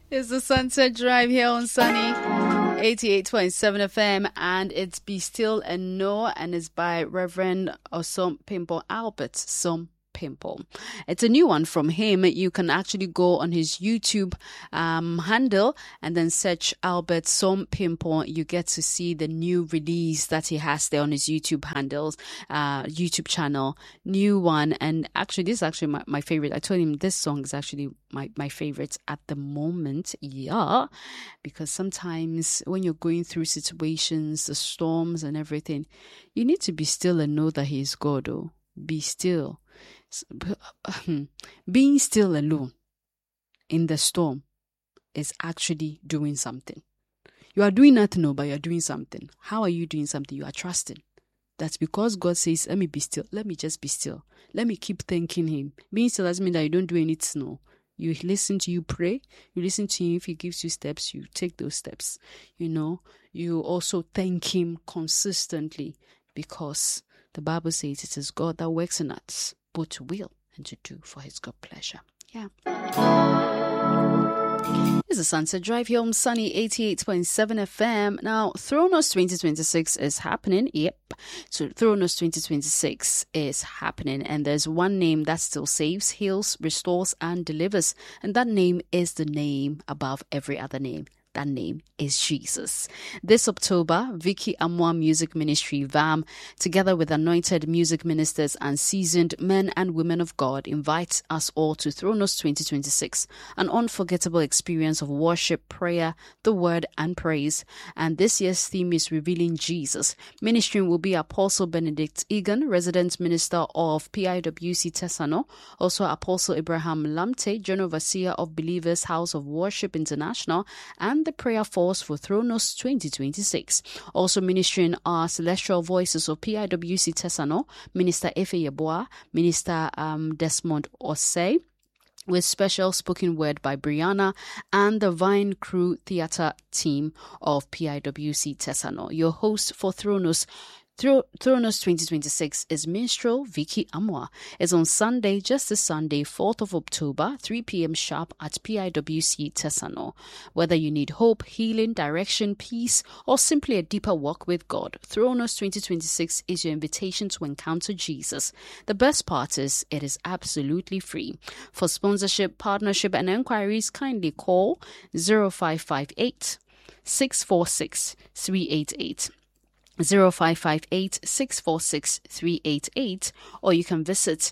It's the Sunset Drive here on Sunny 88.7 FM, and it's Be Still and Know, and it's by Reverend Osom Pimple, Albert Som Pimple. It's a new one from him. You can actually go on his YouTube handle and then search Albert Som Pimple. You get to see the new release that he has there on his YouTube handles, YouTube channel. New one, and actually this is actually my favorite. I told him this song is actually my favorite at the moment. Yeah, because sometimes when you're going through situations, the storms and everything, you need to be still and know that he is God. Oh, be still. Being still alone in the storm is actually doing something. You are doing nothing, but you are doing something. How are you doing something? You are trusting. That's because God says, let me be still. Let me just be still. Let me keep thanking him. Being still doesn't mean that you don't do anything. No. You listen to you pray. You listen to him. If he gives you steps, you take those steps. You also thank him consistently, because the Bible says it is God that works in us, both to will and to do for his good pleasure. Yeah. This is Sunset Drive here on Sunny 88.7 FM. Now, Thronos 2026 is happening. Yep. So Thronos 2026 is happening, and there's one name that still saves, heals, restores, and delivers. And that name is the name above every other name. That name is Jesus. This October, Vicky Amwa Music Ministry, VAM, together with anointed music ministers and seasoned men and women of God, invites us all to Thronos 2026, an unforgettable experience of worship, prayer, the word, and praise. And this year's theme is Revealing Jesus. Ministering will be Apostle Benedict Egan, resident minister of PIWC Tesano, also Apostle Abraham Lamte, General Overseer of Believers House of Worship International, and the prayer force for Thronos 2026. Also ministering are Celestial Voices of PIWC Tesano, Minister Efe Yeboah, Minister Desmond Osei, with special spoken word by Brianna, and the Vine Crew Theatre team of PIWC Tesano. Your host for Thronos 2026 is Minstrel Vicky Amwa. It's on Sunday, just this Sunday, 4th of October, 3 p.m. sharp at PIWC Tesano. Whether you need hope, healing, direction, peace, or simply a deeper walk with God, Thronos 2026 is your invitation to encounter Jesus. The best part is it is absolutely free. For sponsorship, partnership, and enquiries, kindly call 0558 646 388. 0558-646-388, or you can visit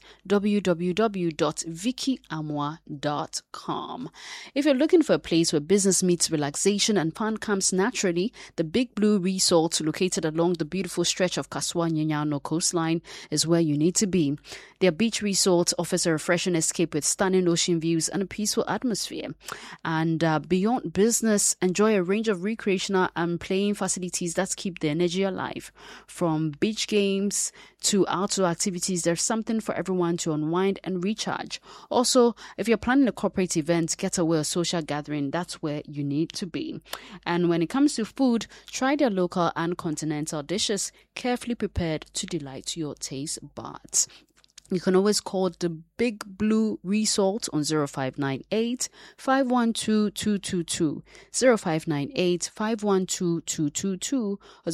www.vickyamwa.com. If you're looking for a place where business meets relaxation and fun comes naturally, the Big Blue Resort, located along the beautiful stretch of Kaswa-Nyanyano coastline, is where you need to be. Their beach resort offers a refreshing escape with stunning ocean views and a peaceful atmosphere. And beyond business, enjoy a range of recreational and playing facilities that keep the energy alive. From beach games to outdoor activities, there's something for everyone to unwind and recharge. Also, if you're planning a corporate event, getaway, or social gathering, that's where you need to be. And when it comes to food, try their local and continental dishes, carefully prepared to delight your taste buds. You can always call the Big Blue Resort on 0598 512 222, 0598 512 222, or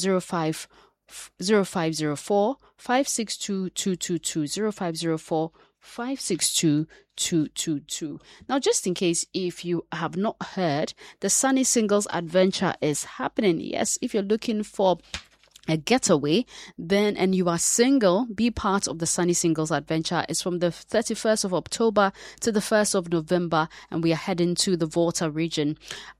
0504 562 222, 0504 562 222. Now, just in case if you have not heard, the Sunny Singles Adventure is happening. Yes, if you're looking for a getaway, then, and you are single, be part of the Sunny Singles Adventure. It's from the 31st of October to the 1st of November, and we are heading to the Volta region.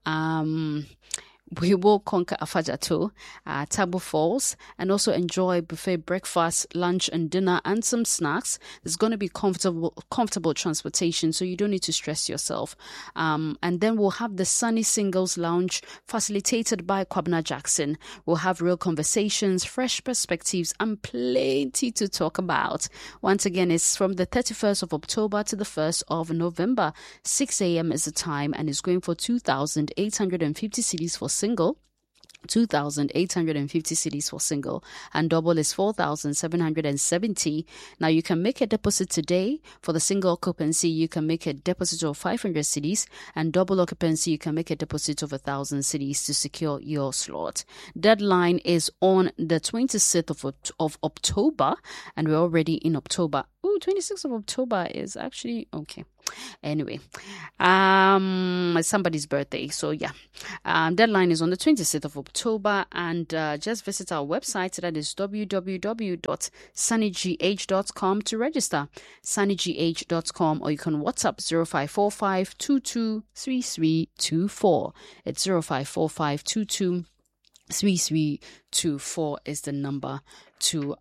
We will conquer Afajato, Tabo Falls, and also enjoy buffet breakfast, lunch, and dinner, and some snacks. There's going to be comfortable transportation, so you don't need to stress yourself. And then we'll have the Sunny Singles Lounge, facilitated by Kwabena Jackson. We'll have real conversations, fresh perspectives, and plenty to talk about. Once again, it's from the 31st of October to the 1st of November. 6 a.m. is the time, and it's going for 2,850 cedis for single, 2,850 cedis for single, and double is 4,770. Now you can make a deposit today. For the single occupancy, you can make a deposit of 500 cedis, and double occupancy, you can make a deposit of 1,000 cedis to secure your slot. Deadline is on the 26th of October, and we're already in October. 26th of October is actually okay. Anyway, it's somebody's birthday, so yeah. Deadline is on the 26th of October, and just visit our website, that is www.sunnygh.com to register, sunnygh.com, or you can WhatsApp 0545 223324. It's 0545 223324 is the number to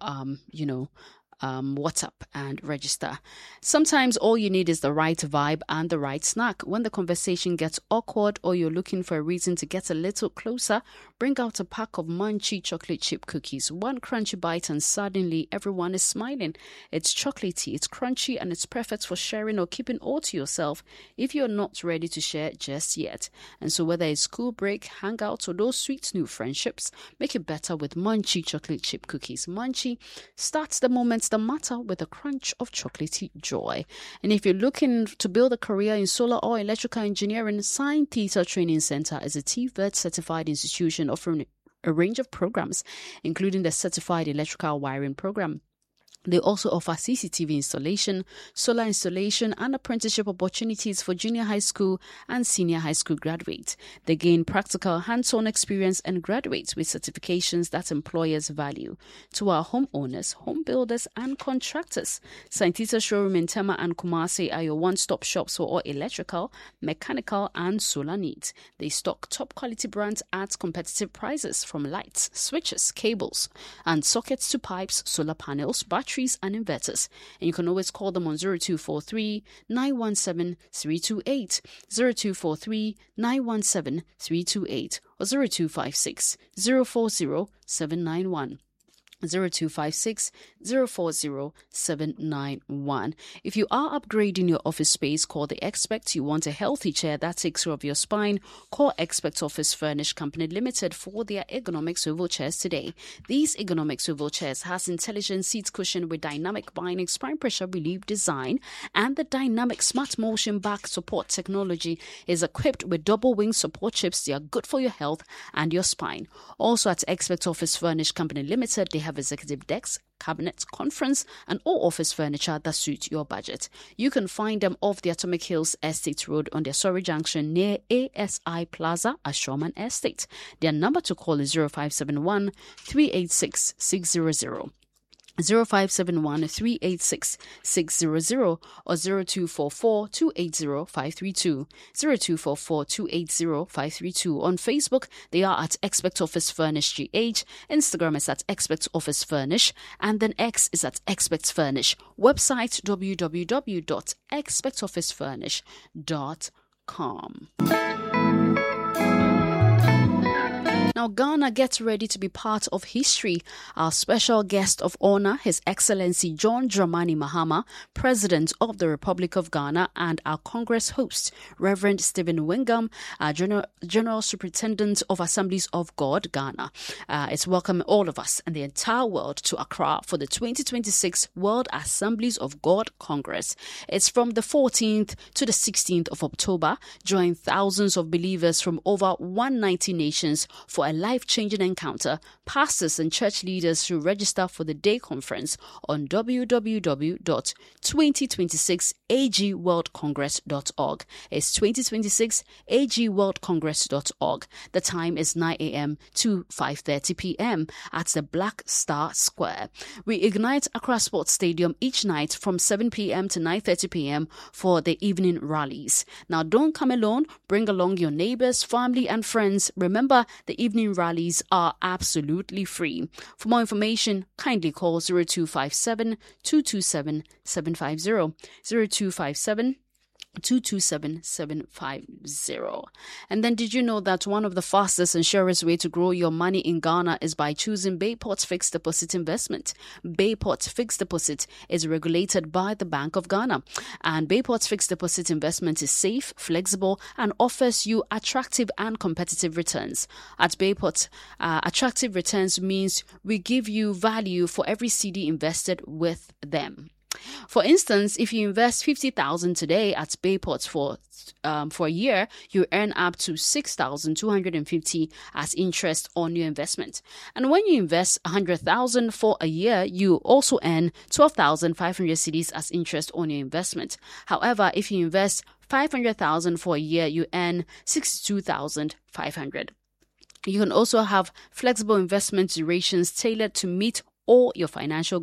WhatsApp and register. Sometimes all you need is the right vibe and the right snack. When the conversation gets awkward or you're looking for a reason to get a little closer, bring out a pack of Munchie chocolate chip cookies. One crunchy bite and suddenly everyone is smiling. It's chocolatey, it's crunchy, and it's perfect for sharing or keeping all to yourself if you're not ready to share just yet. And so whether it's school break, hangouts, or those sweet new friendships, make it better with Munchie chocolate chip cookies. Munchie starts the moments that matter with a crunch of chocolatey joy. And if you're looking to build a career in solar or electrical engineering, Sign Theta Training Center is a TVET certified institution offering a range of programs, including the Certified Electrical Wiring Program. They also offer CCTV installation, solar installation, and apprenticeship opportunities for junior high school and senior high school graduates. They gain practical hands-on experience and graduate with certifications that employers value. To our homeowners, home builders, and contractors, St. Theta Showroom in Tema and Kumasi are your one-stop shops for all electrical, mechanical, and solar needs. They stock top-quality brands at competitive prices, from lights, switches, cables, and sockets to pipes, solar panels, batteries, and inverters. And you can always call them on 0243 917 328, 0243 917 328, or 0256 040 791. 0256 040 791. If you are upgrading your office space, call the Expect. You want a healthy chair that takes care of your spine? Call Expect Office Furnish Company Limited for their ergonomic swivel chairs today. These ergonomic swivel chairs has intelligent seat cushion with dynamic binding spine pressure relief design, and the dynamic smart motion back support technology is equipped with double wing support chips. They are good for your health and your spine. Also at Expect Office Furnish Company Limited, they have executive decks, cabinets, conference, and all office furniture that suit your budget. You can find them off the Atomic Hills Estate Road on their Surrey Junction near ASI Plaza at Shawman Estate. Their number to call is 0571 386 600. 0571 386 600 or 0244 280 532, 0244 280 532. On Facebook, they are at Expect Office Furnish GH. Instagram is at Expect Office Furnish, and then X is at Expect Furnish. Website www.expectofficefurnish.com. Now, Ghana gets ready to be part of history. Our special guest of honor, His Excellency John Dramani Mahama, President of the Republic of Ghana, and our Congress host, Reverend Stephen Wingam, General Superintendent of Assemblies of God, Ghana. It's welcome all of us and the entire world to Accra for the 2026 World Assemblies of God Congress. It's from the 14th to the 16th of October. Join thousands of believers from over 190 nations for a life-changing encounter. Pastors and church leaders should register for the day conference on www.2026agworldcongress.org. It's 2026 agworldcongress.org. The time is 9 a.m. to 5:30 p.m. at the Black Star Square. We ignite Accra Sports Stadium each night from 7 p.m. to 9:30 p.m. for the evening rallies. Now, don't come alone. Bring along your neighbors, family, and friends. Remember, the evening rallies are absolutely free. For more information, kindly call 0257 227 750, 0257 227750. And then, did you know that one of the fastest and surest way to grow your money in Ghana is by choosing Bayport Fixed Deposit Investment? Bayport Fixed Deposit is regulated by the Bank of Ghana, and Bayport Fixed Deposit Investment is safe, flexible, and offers you attractive and competitive returns. At Bayport, attractive returns means we give you value for every CD invested with them. For instance, if you invest 50,000 today at Bayport for a year, you earn up to 6,250 as interest on your investment. And when you invest 100,000 for a year, you also earn 12,500 cedis as interest on your investment. However, if you invest 500,000 for a year, you earn 62,500. You can also have flexible investment durations tailored to meet all your financial